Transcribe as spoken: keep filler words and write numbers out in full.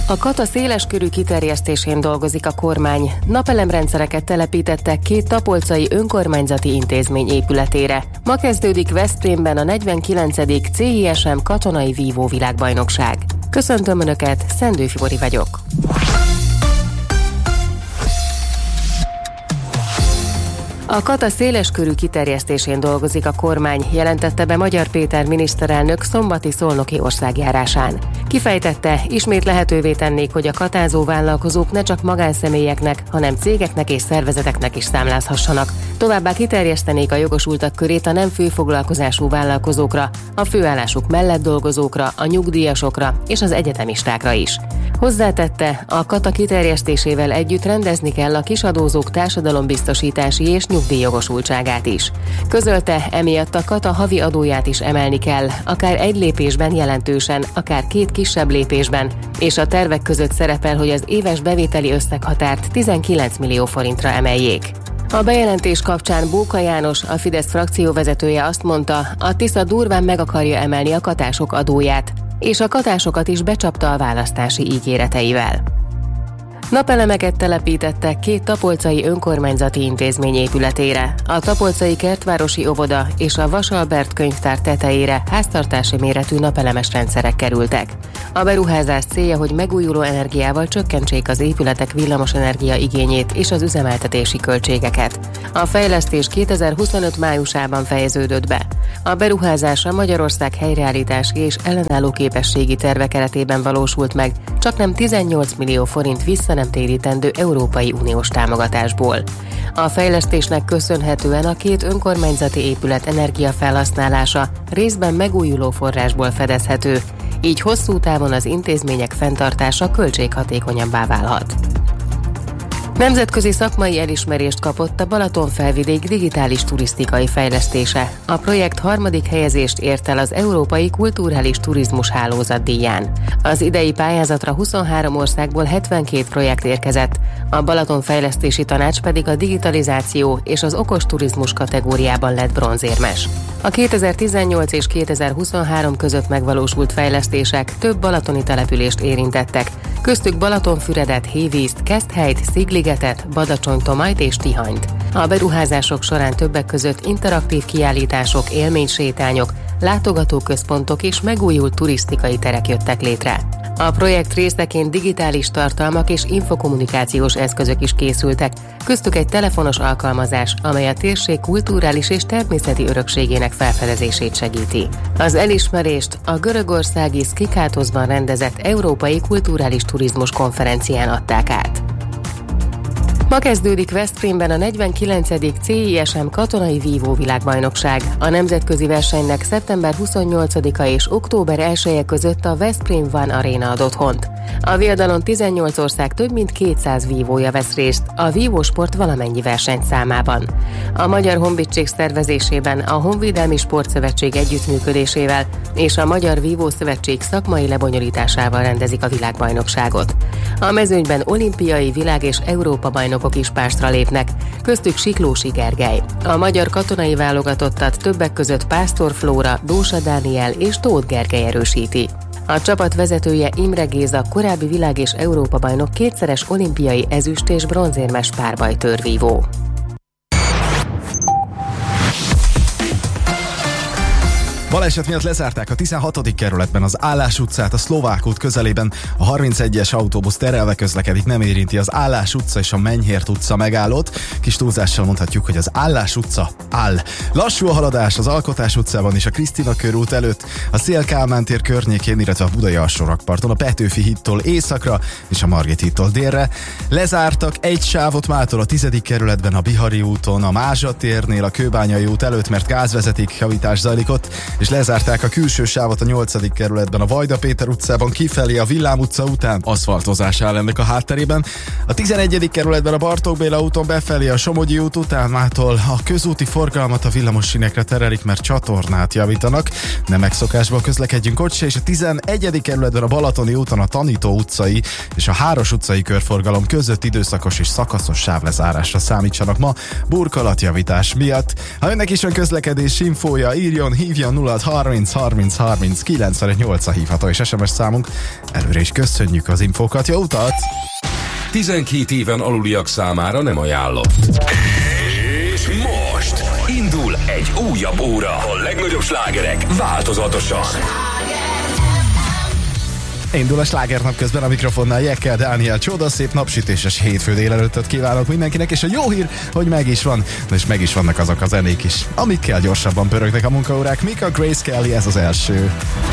A Kata széleskörű kiterjesztésén dolgozik a kormány. Napelemrendszereket telepítettek két tapolcai önkormányzati intézmény épületére. Ma kezdődik Veszprémben a negyvenkilencedik cé i es em katonai vívó világbajnokság. Köszöntöm Önöket, Szendő Fibori vagyok. A Kata széleskörű kiterjesztésén dolgozik a kormány, jelentette be Magyar Péter miniszterelnök szombati szolnoki országjárásán. Kifejtette, ismét lehetővé tennék, hogy a katázó vállalkozók ne csak magánszemélyeknek, hanem cégeknek és szervezeteknek is számlázhassanak. Továbbá kiterjesztenék a jogosultak körét a nem főfoglalkozású vállalkozókra, a főállásuk mellett dolgozókra, a nyugdíjasokra és az egyetemistákra is. Hozzátette, a Kata kiterjesztésével együtt rendezni kell a kisadózók társadalombiztosítási és nyugdíjjogosultságát is. Közölte, emiatt a Kata havi adóját is emelni kell, akár egy lépésben jelentősen, akár két kisebb lépésben, és a tervek között szerepel, hogy az éves bevételi összeghatárt tizenkilenc millió forintra emeljék. A bejelentés kapcsán Bóka János, a Fidesz frakcióvezetője azt mondta, a Tisza durván meg akarja emelni a katások adóját, és a katásokat is becsapta a választási ígéreteivel. Napelemeket telepítettek két tapolcai önkormányzati intézmény épületére. A tapolcai kertvárosi óvoda és a Vasalbert könyvtár tetejére háztartási méretű napelemes rendszerek kerültek. A beruházás célja, hogy megújuló energiával csökkentsék az épületek villamosenergia igényét és az üzemeltetési költségeket. A fejlesztés kétezer-huszonöt májusában fejeződött be. A beruházás a Magyarország helyreállítási és ellenálló képességi terve keretében valósult meg, csaknem tizennyolc millió forint vissza nem térítendő Európai Uniós támogatásból. A fejlesztésnek köszönhetően a két önkormányzati épület energiafelhasználása részben megújuló forrásból fedezhető, így hosszú távon az intézmények fenntartása költséghatékonyabbá válhat. Nemzetközi szakmai elismerést kapott a Balatonfelvidék digitális turisztikai fejlesztése. A projekt harmadik helyezést ért el az Európai Kulturális Turizmus Hálózat díján. Az idei pályázatra huszonhárom országból hetvenkét projekt érkezett, a Balaton Fejlesztési Tanács pedig a digitalizáció és az okos turizmus kategóriában lett bronzérmes. A kétezer-tizennyolc és kétezer-huszonhárom között megvalósult fejlesztések több balatoni települést érintettek, köztük Balatonfüredet, Hévízt, Keszthelyt, Szigligetet, Badacsony-Tomayt és Tihanyt. A beruházások során többek között interaktív kiállítások, élménysétányok, látogatóközpontok és megújult turisztikai terek jöttek létre. A projekt részeként digitális tartalmak és infokommunikációs eszközök is készültek, köztük egy telefonos alkalmazás, amely a térség kulturális és természeti örökségének felfedezését segíti. Az elismerést a görögországi Skikátosban rendezett Európai Kulturális Turizmus konferencián adták át. Ma kezdődik Veszprémben a negyvenkilencedik cé i es em katonai vívó világbajnokság. A nemzetközi versenynek szeptember huszonnyolcadika és október elseje között a Veszprém One Arena ad otthont. A viadalon tizennyolc ország több mint kétszáz vívója vesz részt a vívósport valamennyi versenyszámában. A Magyar Honvédség szervezésében a Honvédelmi Sportszövetség együttműködésével és a Magyar Vívószövetség szakmai lebonyolításával rendezik a világbajnokságot. A mezőnyben olimpiai, világ- és Európa bajnokok is pástra lépnek, köztük Siklósi Gergely. A magyar katonai válogatottat többek között Pásztor Flóra, Dósa Dániel és Tóth Gergely erősíti. A csapat vezetője Imre Géza korábbi világ- és Európa bajnok, kétszeres olimpiai ezüst- és bronzérmes párbajtőrvívó. Baleset miatt lezárták a tizenhatodik kerületben az Állás utcát, a Szlovák út közelében. A harmincegyes autóbusz terelve közlekedik, nem érinti az Állás utca és a Menyhért utca megállót. Kis túlzással mondhatjuk, hogy az Állás utca áll. Lassú a haladás az Alkotás utcában és a Krisztina körút előtt, a Széll-Kálmán tér környékén, illetve a Budai alsórakparton, a Petőfi hídtól északra és a Margit hídtól délre. Lezártak egy sávot mától a tizedik kerületben, a Bihari úton, a Mázsa térnél, a Kőbányai út előtt, mert gázvezeték javítás zajlik ott, és lezárták a külső sávot a nyolcadik kerületben, a Vajda Péter utcában kifelé a Villám utca után, aszfaltozás áll ennek a hátterében. A tizenegyedik kerületben a Bartók Béla úton befelé a Somogyi út után mától a közúti forgalmat a villamos sínekre terelik, mert csatornát javítanak. Nem megszokásból közlekedjünk ott se, és a tizenegyedik kerületben a Balatoni úton a Tanító utcai és a Háros utcai körforgalom között időszakos és szakaszos sávlezárásra számítsanak ma burkolatjavítás miatt. Ha önnek is van közlekedési infója, írjon, hívjon nulla nulla harminc harminc harminc kilencvenöt nyolc hívható és es em es számunk. Előre is köszönjük az infókat, jó utat! tizenkét éven aluliak számára nem ajánlott. És most indul egy újabb óra. A legnagyobb slágerek változatosan. Indul a slágernap közben a mikrofonnál Jekkel Dániel. Csodaszép napsütéses hétfő délelőttöt kívánok mindenkinek, és a jó hír, hogy meg is van, és meg is vannak azok a zenék is, amikkel gyorsabban pörögnek a munkaórák. Mika Grace Kelly, ez az első.